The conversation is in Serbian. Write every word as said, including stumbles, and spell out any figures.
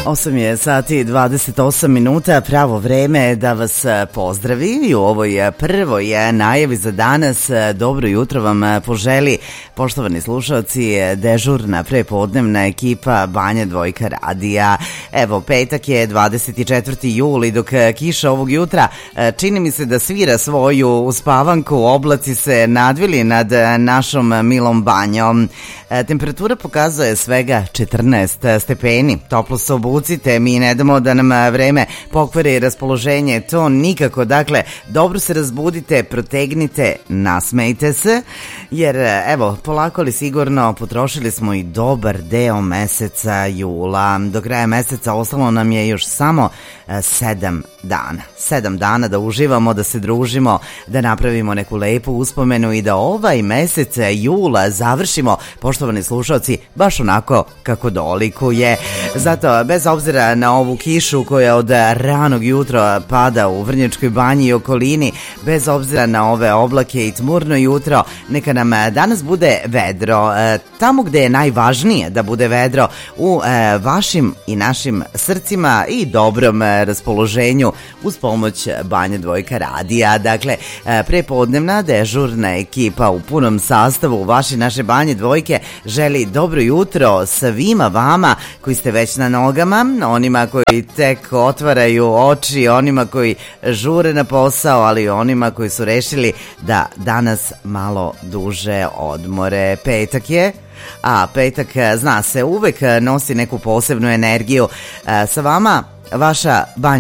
osam je sati i dvadeset osam minuta, pravo vreme da vas pozdravi i u ovoj prvoj najavi za danas. Dobro jutro vam poželi, poštovani slušalci, dežurna prepodnevna ekipa Banja Dvojka radija. Evo, petak je dvadeset četvrti jul i dok kiša ovog jutra čini mi se da svira svoju uspavanku, oblaci se nadvili nad našom milom Banjom. Temperatura pokazuje svega četrnaest stepeni, toplo se obucite, mi ne damo da nam vreme pokvari raspoloženje, to nikako. Dakle, dobro se razbudite, protegnite, nasmejte se, jer evo, polako ali sigurno potrošili smo i dobar deo meseca jula. Do kraja meseca ostalo nam je još samo sedam dana. Sedam dana da uživamo, da se družimo, da napravimo neku lepu uspomenu i da ovaj mesec jula završimo, poštovani slušalci, baš onako kako dolikuje. Zato, bez obzira na ovu kišu koja od ranog jutra pada u Vrnjačkoj Banji i okolini, bez obzira na ove oblake i tmurno jutro, neka nam danas bude vedro. Tamo gde je najvažnije da bude vedro, u vašim i našim srcima i dobrom raspoloženju, uz pomoć Banja Dvojka radija. Dakle, prepodnevna dežurna ekipa u punom sastavu vaše naše Banje Dvojke želi dobro jutro svima vama koji ste već na nogama, onima koji tek otvaraju oči, onima koji žure na posao, ali onima koji su rešili da danas malo duže odmore. Petak je, a petak, zna se, uvek nosi neku posebnu energiju. Sa vama vaša Banja